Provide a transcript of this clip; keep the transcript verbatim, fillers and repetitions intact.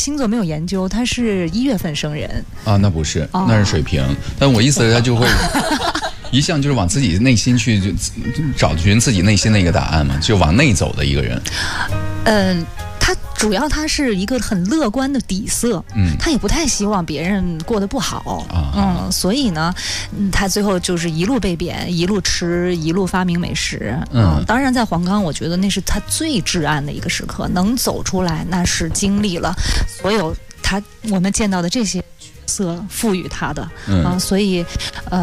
星座没有研究，他是一月份生人啊，那不是， 哦、 那是水瓶。但我意思他就会一向就是往自己内心去就找寻自己内心的一个答案嘛，就往内走的一个人。 嗯。他主要他是一个很乐观的底色，嗯，他也不太希望别人过得不好，啊、嗯，所以呢，他最后就是一路被贬，一路吃，一路发明美食，嗯，嗯当然在黄冈，我觉得那是他最至暗的一个时刻，能走出来，那是经历了所有他我们见到的这些角色赋予他的，嗯、啊，所以，呃。